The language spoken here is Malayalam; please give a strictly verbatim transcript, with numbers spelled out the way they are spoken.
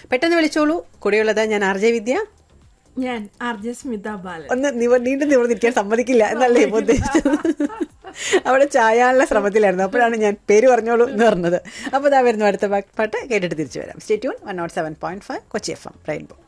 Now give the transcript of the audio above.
പെട്ടെന്ന് വിളിച്ചോളൂ. കൂടെയുള്ളത് ഞാൻ ആർ ജെ വിദ്യ, ഞാൻ ആർ ജെ സ്മിത ബാലൻ. ഒന്ന് നിവ നീണ്ടു നിവർന്നിരിക്കാൻ സമ്മതിക്കില്ല എന്നല്ലേ ഇപ്പൊ ഉദ്ദേശിച്ചത്. അവിടെ ചായാനുള്ള ശ്രമത്തിലായിരുന്നു, അപ്പോഴാണ് ഞാൻ പേര് പറഞ്ഞോളൂ എന്ന് പറഞ്ഞത്. അപ്പോൾ ഇതാ വരുന്നു അടുത്ത പാട്ട്. കേട്ടിട്ട് തിരിച്ചു വരാം. Stay tune. One not seven point five Kochi F M rainbow.